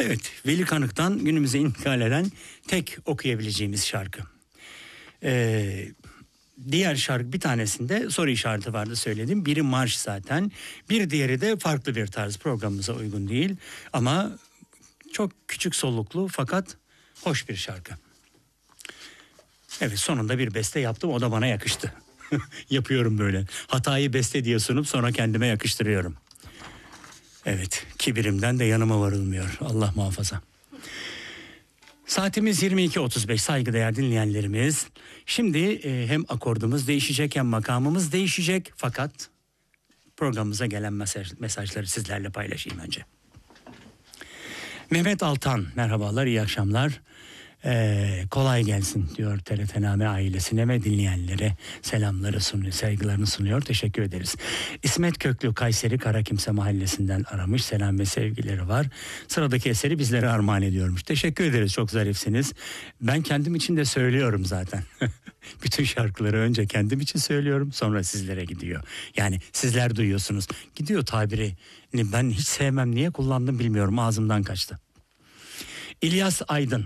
Evet, Veli Kanık'tan günümüze intikal eden tek okuyabileceğimiz şarkı. Diğer şarkı bir tanesinde soru işareti vardı söyledim. Biri marş zaten. Bir diğeri de farklı bir tarz, programımıza uygun değil. Ama çok küçük soluklu fakat hoş bir şarkı. Evet, sonunda bir beste yaptım, o da bana yakıştı. Yapıyorum böyle. Hatayı beste diye sunup sonra kendime yakıştırıyorum. Evet, kibirimden de yanıma varılmıyor. Allah muhafaza. Saatimiz 22.35 saygıdeğer dinleyenlerimiz. Şimdi hem akordumuz değişecek hem makamımız değişecek. Fakat programımıza gelen mesajları sizlerle paylaşayım önce. Mehmet Altan, merhabalar, iyi akşamlar. Kolay gelsin diyor TRT-Name ailesine ve dinleyenlere selamları sunuyor, saygılarını sunuyor. Teşekkür ederiz. İsmet Köklü Kayseri Karakimse mahallesinden aramış, selam ve sevgileri var. Sıradaki eseri bizlere armağan ediyormuş. Teşekkür ederiz, çok zarifsiniz. Ben kendim için de söylüyorum zaten. Bütün şarkıları önce kendim için söylüyorum, sonra sizlere gidiyor. Yani sizler duyuyorsunuz. Gidiyor tabiri. Ben hiç sevmem, niye kullandım bilmiyorum, ağzımdan kaçtı. İlyas Aydın,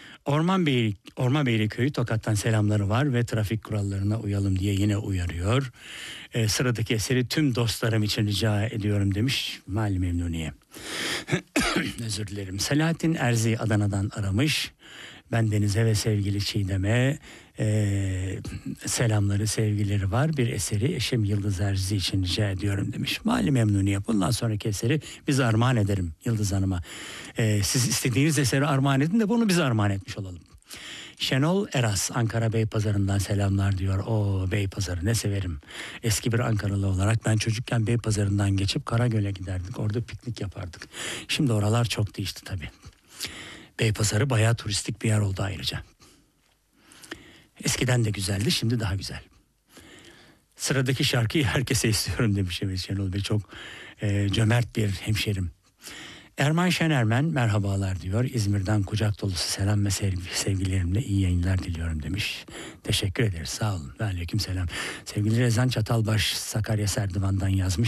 Ormanbeyli Köyü Tokat'tan selamları var ve trafik kurallarına uyalım diye yine uyarıyor. Sıradaki eseri tüm dostlarım için rica ediyorum demiş Mali Memnuniye. Özür dilerim. Selahattin Erzi Adana'dan aramış. Ben Deniz'e ve sevgili Çiğdem'e selamları, sevgileri var. Bir eseri eşim Yıldız Erzi için rica ediyorum demiş. Mali Memnuniye. Bundan sonraki eseri bize armağan ederim Yıldız Hanım'a. Siz istediğiniz eseri armağan edin de bunu bize armağan etmiş olalım. Şenol Eras Ankara Beypazarı'ndan selamlar diyor. O Beypazarı ne severim. Eski bir Ankaralı olarak ben çocukken Beypazarı'ndan geçip Karagöl'e giderdik. Orada piknik yapardık. Şimdi oralar çok değişti tabii. Beypazarı bayağı turistik bir yer oldu ayrıca. Eskiden de güzeldi, şimdi daha güzel. Sıradaki şarkıyı herkese istiyorum demiş evet Şenol Bey. Çok cömert bir hemşerim. Erman Şenermen merhabalar diyor. İzmir'den kucak dolusu selam ve sevgilerimle iyi yayınlar diliyorum demiş. Teşekkür ederiz, sağ olun. Ve aleyküm selam. Sevgili Rezan Çatalbaş Sakarya Serdivan'dan yazmış.